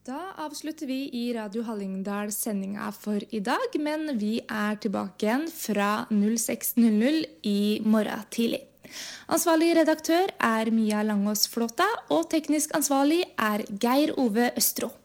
Da avslutter vi i Radio Hallingdal sendinga for i dag, men vi er tilbake igjen fra 06:00 i morgen tidlig. Ansvarlig redaktør er Mia Langås Flåta, og teknisk ansvarlig er Geir Ove Østro.